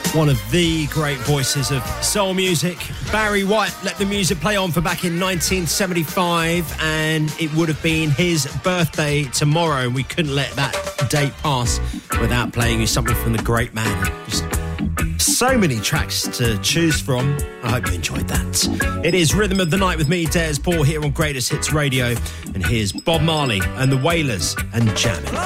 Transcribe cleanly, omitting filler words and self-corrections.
One of the great voices of soul music, Barry White, let the music play on for back in 1975, and it would have been his birthday tomorrow, and we couldn't let that date pass without playing you something from the great man. Just so many tracks to choose from. I hope you enjoyed that. It is Rhythm of the Night with me, Des Paul, here on Greatest Hits Radio, and here's Bob Marley and the Wailers and Jamming.